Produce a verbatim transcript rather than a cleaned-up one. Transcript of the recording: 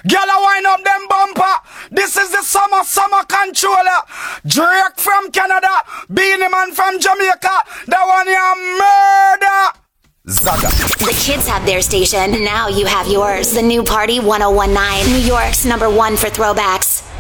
Girl, I wind up them bumper. This is the summer, summer controller. Drake from Canada, Beanie Man from Jamaica. That one here murder. Zaga. The kids have their station. Now you have yours. The new Party one oh one nine, New York's number one for throwbacks.